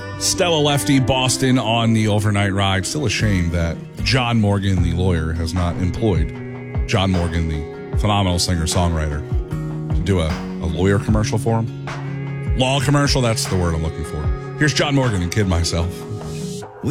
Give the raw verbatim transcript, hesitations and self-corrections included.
Stella Lefty, Boston on the overnight ride. Still a shame that John Morgan, the lawyer, has not employed John Morgan, the phenomenal singer-songwriter, to do a, a lawyer commercial for him. Law commercial, that's the word I'm looking for. Here's John Morgan and Kid Myself.